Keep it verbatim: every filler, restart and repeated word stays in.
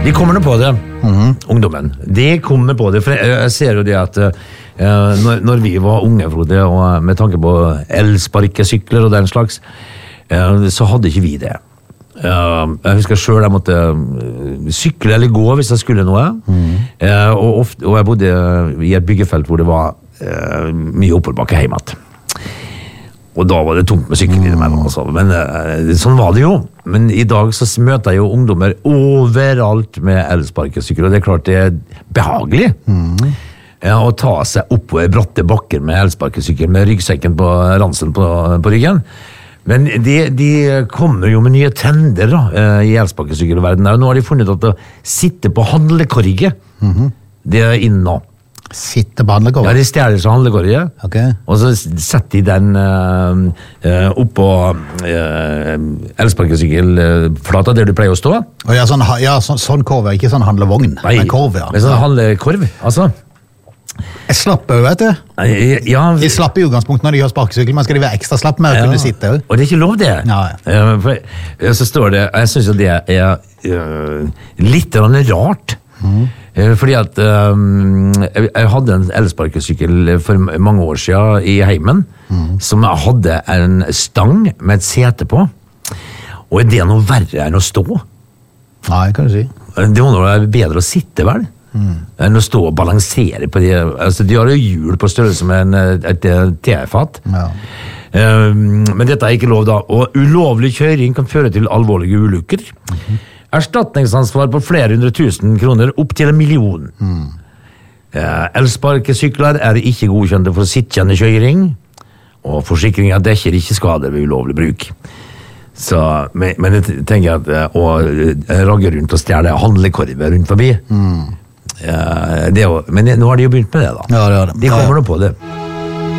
De kommer nå på det, mm-hmm. ungdommen. De kommer på det, for jeg, jeg ser jo det at uh, når, når vi var unge, Frode, og med tanke på elsparkesykler og den slags, uh, så hadde ikke vi det. Uh, jeg husker selv jeg måtte sykle eller gå hvis jeg skulle noe, mm. uh, og, ofte, og jeg bodde i et byggefelt hvor det var uh, mye oppoverbakke hjemme. Og da var det tomt med sykkel innimellom, altså. Men uh, sånn var det jo. Men i dag så møter jeg jo ungdommer overalt med elsparkesykler, og det er klart det er behagelig mm. ja, å ta seg oppover bratte bakker med elsparkesykkel med ryggsekken på ransen på, på ryggen. Men de, de kommer jo med nye trender da, i elsparkesykkelverdenen. Nå har de funnet at å sitte på handlekorget, mm-hmm. det er inn nå. Sitte på handlekorget? Ja, de stjeler seg handlekorget, okay. og så setter de den uh, uh, oppå uh, elsparkesykkelflata der du pleier å stå. Oh, ja, sånn, ja sånn, sånn korv, ikke sånn handlevogn, Nei, men korv, ja. Men sånn handlekorv, altså. Jeg slapper jo, vet du. Ja, de slapper i utgangspunktet når de gjør sparkesykkel, men skal de være ekstra slapp med å ja. kunne sitte? Og det er ikke lov det. Ja, ja. For, så står det, jeg synes jo det er uh, litt rart. Mm. Fordi at um, jeg, jeg hadde en elsparkesykkel for mange år siden i heimen, mm. som jeg hadde en stang med et sete på. Og er det noe verre enn å stå? Nei, kan du si. Det var noe bedre å sitte, vel? Mm. Enn å stå og balansere på de. Altså, de har jo hjul på størrelse med en, et, et tefat. Ja. Um, men dette er ikke lov da. Og ulovlig kjøring kan føre til alvorlige ulykker. Mm-hmm. Erstatningsansvar på flere hundre tusen kroner opp til en million. Mm. Uh, elsparkesykler er ikke godkjente for sittjende kjøring, og forsikringen dekker ikke skader ved ulovlig bruk. Så, men, men jeg tenker at å ragge rundt og stjele handlekorver rundt forbi, mm. uh, det er jo, men nå har de jo begynt med det da. Ja, det er det. De kommer ja, ja. nå på det.